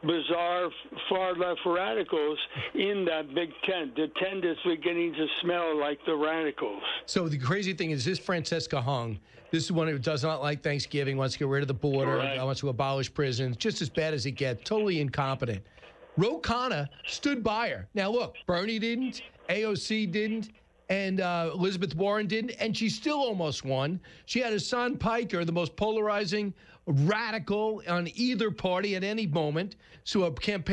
bizarre far-left radicals in that big tent. The tent is beginning to smell like the radicals. So the crazy thing is this Francesca Hung, this is one who does not like Thanksgiving, wants to get rid of the border, Right. wants to abolish prisons, just as bad as it gets, totally incompetent. Ro Khanna stood by her. Now, look, Bernie didn't, AOC didn't, and Elizabeth Warren didn't, and she still almost won. She had Hassan Piker, the most polarizing radical on either party at any moment, so a campaign